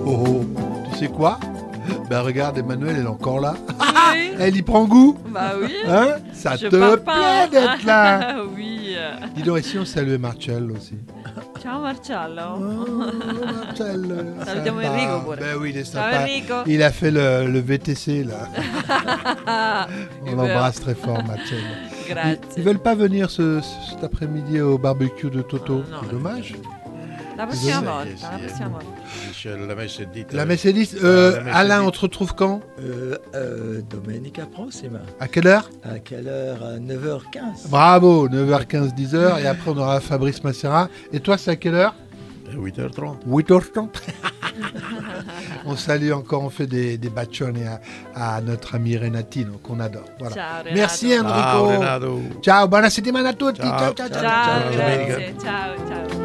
oh. Tu sais quoi? Ben regarde, Emmanuel, elle est encore là. Oui. Elle y prend goût. Bah oui. Hein? Ça Je te pars plaît pas. d'être là. Oui. Dis donc, et si on saluait Marcello aussi? Ciao Marcello. Oh, Marcello. Salutiamo sympa. Enrico pure. Ben oui, il est Ciao sympa. Enrico. Il a fait le VTC là. On l'embrasse très fort, Marcello. Ils Grazie. veulent pas venir cet après-midi au barbecue de Toto. No, C'est dommage. La prossima Sì, volta, sì, la prossima volta. Dice la messa è dita. La messe est dite. La messe est Alain, dite. on te retrouve quand? Domenica prossima. À quelle heure? À quelle heure? À 9h15. Bravo, 9h15, 10h. Et après, on aura Fabrice Masséra. Et toi, c'est à quelle heure? 8h30. 8h30. On salue encore, on fait des bacioni à notre ami Renatino qu'on adore. Voilà. Ciao Renato. Merci Enrico. Ciao Renato. Ciao, buona settimana a tutti. Ciao. Ciao, ciao, ciao. Ciao, Ciao, domenica. grazie. Ciao, ciao.